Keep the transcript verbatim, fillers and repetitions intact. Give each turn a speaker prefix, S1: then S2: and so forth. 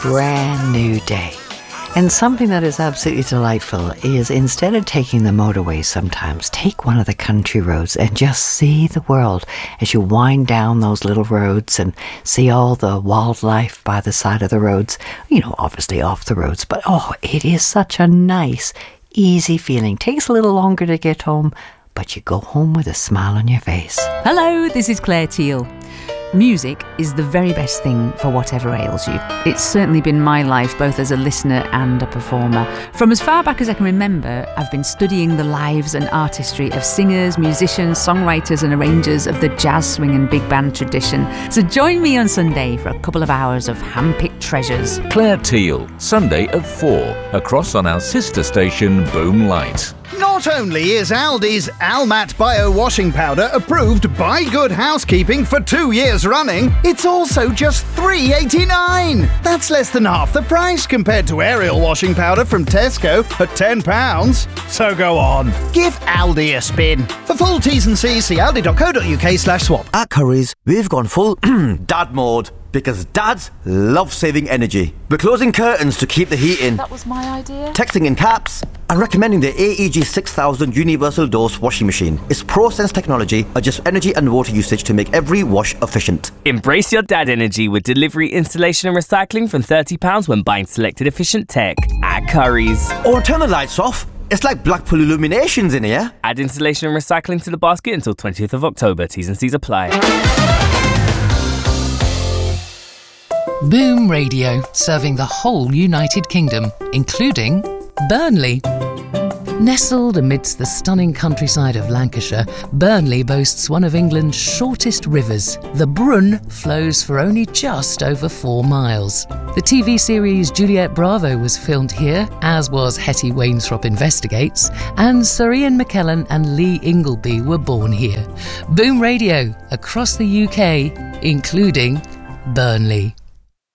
S1: brand new day. And something that is absolutely delightful is instead of taking the motorway sometimes, take one of the country roads and just see the world as you wind down those little roads and see all the wildlife by the side of the roads, you know, obviously off the roads. But oh, it is such a nice, easy feeling. Takes a little longer to get home, but you go home with a smile on your face.
S2: Hello, this is Claire Teal. Music is the very best thing for whatever ails you. It's certainly been my life, both as a listener and a performer. From as far back as I can remember, I've been studying the lives and artistry of singers, musicians, songwriters and arrangers of the jazz, swing and big band tradition. So join me on Sunday for a couple of hours of hand-picked treasures.
S3: Claire Teal, Sunday at four, across on our sister station Boom Light.
S4: Not only is Aldi's Almat Bio Washing Powder approved by Good Housekeeping for two years running, it's also just three dollars eighty-nine. That's less than half the price compared to Ariel Washing Powder from Tesco at ten pounds. So go on, give Aldi a spin. For full T's and C's, see aldi.co.uk slash swap.
S5: At Currys, we've gone full dad mode because dads love saving energy. We're closing curtains to keep the heat in.
S6: That was my idea.
S5: Texting in caps. And recommending the A E G six thousand Universal Dose Washing Machine. Its ProSense technology adjusts energy and water usage to make every wash efficient.
S7: Embrace your dad energy with delivery, installation and recycling from thirty pounds when buying selected efficient tech at Currys.
S5: Or turn the lights off. It's like Blackpool Illuminations in here.
S7: Add installation and recycling to the basket until twentieth of October. T's and C's apply.
S8: Boom Radio, serving the whole United Kingdom, including Burnley. Nestled amidst the stunning countryside of Lancashire, Burnley boasts one of England's shortest rivers. The Brun flows for only just over four miles. The T V series Juliet Bravo was filmed here, as was Hetty Wainthropp Investigates, and Sir Ian McKellen and Lee Ingleby were born here. Boom Radio, across the U K, including Burnley.